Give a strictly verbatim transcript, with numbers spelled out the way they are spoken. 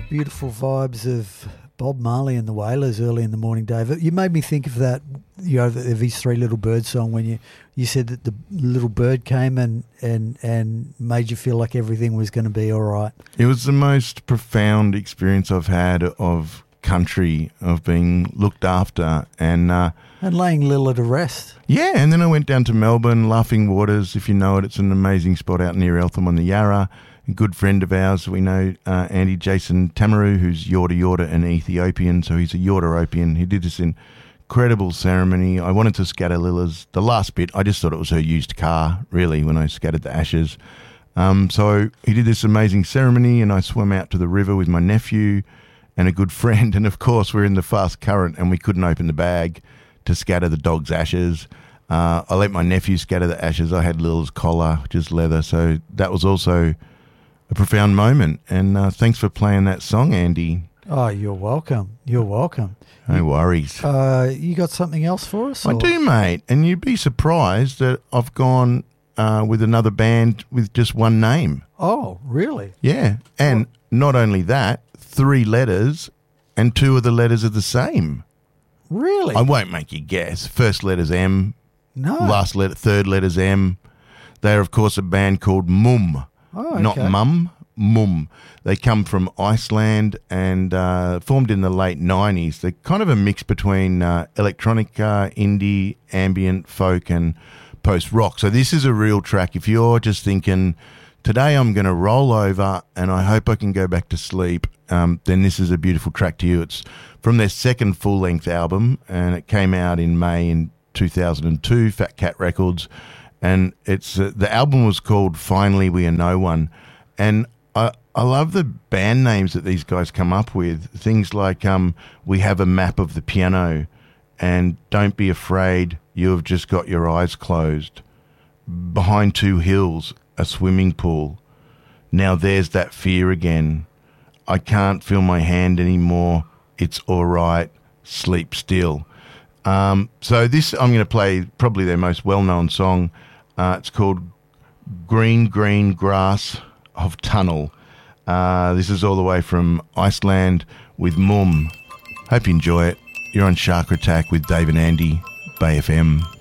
beautiful vibes of Bob Marley and the Wailers early in the morning, Dave. You made me think of that, you know, of his Three Little Birds song when you, you said that the little bird came and, and, and made you feel like everything was going to be all right. It was the most profound experience I've had of country, of being looked after and... Uh, and laying Lilla to rest. Yeah, and then I went down to Melbourne, Laughing Waters, if you know it. It's an amazing spot out near Eltham on the Yarra. A good friend of ours, we know uh, Andy Jason Tamaru, who's Yorta Yorta and Ethiopian, so he's a Yorta-opian. He did this incredible ceremony. I wanted to scatter Lilla's, the last bit, I just thought it was her used car, really, when I scattered the ashes. Um, so he did this amazing ceremony, and I swam out to the river with my nephew and a good friend, and of course we're in the fast current and we couldn't open the bag to scatter the dog's ashes. Uh, I let my nephew scatter the ashes. I had Lilla's collar, which is leather, so that was also a profound moment. And uh, thanks for playing that song, Andy. Oh, you're welcome. You're welcome. No you, worries. Uh, you got something else for us? I or? do, mate. And you'd be surprised that I've gone uh, with another band with just one name. Oh, really? Yeah. And what? Not only that, three letters and two of the letters are the same. Really? I won't make you guess. First letter's M. No. Last letter, third letter's M. They're, of course, a band called Mum. Oh, okay. Not Mum, Mum. They come from Iceland and uh, formed in the late nineties. They're kind of a mix between uh, electronic, uh, indie, ambient, folk and post-rock. So this is a real track. If you're just thinking, today I'm going to roll over and I hope I can go back to sleep, um, then this is a beautiful track to you. It's from their second full-length album, and it came out in May in two thousand two, Fat Cat Records. And it's uh, the album was called Finally We Are No One. And I, I love the band names that these guys come up with. Things like um, We Have a Map of the Piano and Don't Be Afraid, You Have Just Got Your Eyes Closed. Behind Two Hills, A Swimming Pool. Now There's That Fear Again. I Can't Feel My Hand Anymore. It's All Right. Sleep Still. Um, so this, I'm going to play probably their most well-known song. Uh, it's called Green, Green Grass of Tunnel. Uh, this is all the way from Iceland with Mum. Hope you enjoy it. You're on Shark Attack with Dave and Andy, Bay F M.